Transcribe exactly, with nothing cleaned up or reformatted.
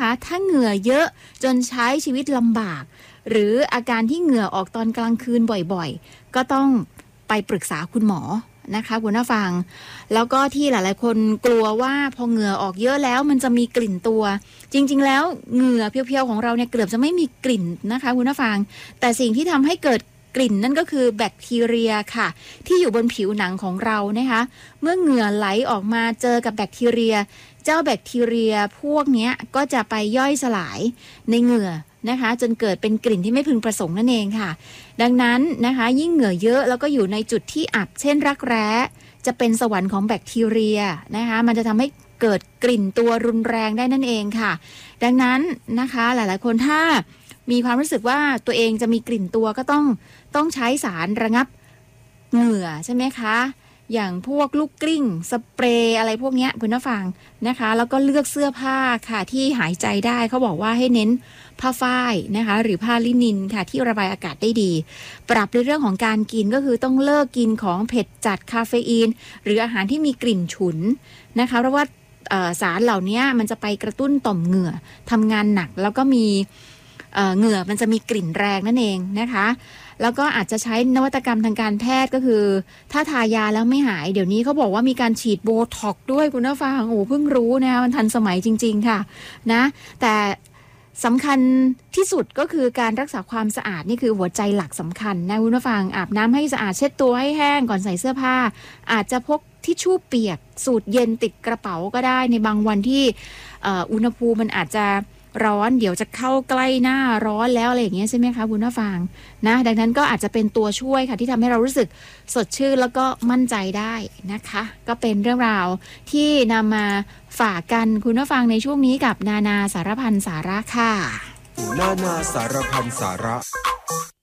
นะคะถ้าเหงื่อเยอะจนใช้ชีวิตลำบากหรืออาการที่เหงื่อออกตอนกลางคืนบ่อยๆก็ต้องไปปรึกษาคุณหมอนะคะคุณผู้ฟังแล้วก็ที่หลายๆคนกลัวว่าพอเหงื่อออกเยอะแล้วมันจะมีกลิ่นตัวจริงๆแล้วเหงื่อเพียวๆของเราเนี่ยเกือบจะไม่มีกลิ่นนะคะคุณผู้ฟังแต่สิ่งที่ทำให้เกิดกลิ่นนั่นก็คือแบคทีเรียค่ะที่อยู่บนผิวหนังของเรานะคะเมื่อเหงื่อไหลออกมาเจอกับแบคทีเรียเจ้าแบคทีเรียพวกนี้ก็จะไปย่อยสลายในเหงื่อนะคะจนเกิดเป็นกลิ่นที่ไม่พึงประสงค์นั่นเองค่ะดังนั้นนะคะยิ่งเหงื่อเยอะแล้วก็อยู่ในจุดที่อับเช่นรักแร้จะเป็นสวรรค์ของแบคทีเรียนะคะมันจะทำให้เกิดกลิ่นตัวรุนแรงได้นั่นเองค่ะดังนั้นนะคะหลายๆคนถ้ามีความรู้สึกว่าตัวเองจะมีกลิ่นตัวก็ต้องต้องใช้สารระงับเหงื่อใช่ไหมคะอย่างพวกลูกกลิ้งสเปรย์อะไรพวกนี้คุณผู้ฟังนะคะแล้วก็เลือกเสื้อผ้าค่ะที่หายใจได้เขาบอกว่าให้เน้นผ้าฝ้ายนะคะหรือผ้าลินินค่ะที่ระบายอากาศได้ดีปรับในเรื่องของการกินก็คือต้องเลิกกินของเผ็ดจัดคาเฟอีนหรืออาหารที่มีกลิ่นฉุนนะคะเพราะว่าสารเหล่านี้มันจะไปกระตุ้นต่อมเหงื่อทำงานหนักแล้วก็มีเหงื่อมันจะมีกลิ่นแรงนั่นเองนะคะแล้วก็อาจจะใช้นวัตกรรมทางการแพทย์ก็คือถ้าทายาแล้วไม่หายเดี๋ยวนี้เขาบอกว่ามีการฉีดโบท็อกซ์ด้วยคุณผู้ฟังโอ้เพิ่งรู้นะมันทันสมัยจริงๆค่ะนะแต่สำคัญที่สุดก็คือการรักษาความสะอาดนี่คือหัวใจหลักสำคัญนะคุณผู้ฟังอาบน้ำให้สะอาดเช็ดตัวให้แห้งก่อนใส่เสื้อผ้าอาจจะพกทิชชู่เปียกสูตรเย็นติดกระเป๋าก็ได้ในบางวันที่อุณหภูมิมันอาจจะร้อนเดี๋ยวจะเข้าใกล้หน้าร้อนแล้วอะไรอย่างเงี้ยใช่ไหมคะคุณผู้ฟังนะดังนั้นก็อาจจะเป็นตัวช่วยค่ะที่ทำให้เรารู้สึกสดชื่นแล้วก็มั่นใจได้นะคะก็เป็นเรื่องราวที่นำมาฝากกันคุณผู้ฟังในช่วงนี้กับนานาสารพันสาระค่ะนานาสารพันสาระ